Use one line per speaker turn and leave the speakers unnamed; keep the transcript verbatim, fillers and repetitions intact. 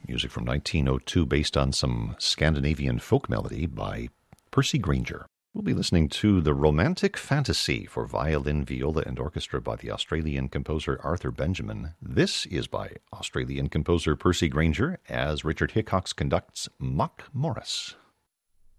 music from nineteen oh two based on some Scandinavian folk melody by Percy Grainger. We'll be listening to The Romantic Fantasy for violin, viola, and orchestra by the Australian composer Arthur Benjamin. This is by Australian composer Percy Grainger as Richard Hickox conducts Mock Morris.